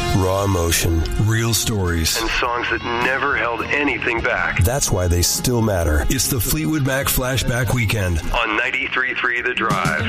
Raw emotion, real stories, and songs that never held anything back. That's why they still matter. It's the Fleetwood Mac Flashback Weekend on 93.3 The Drive.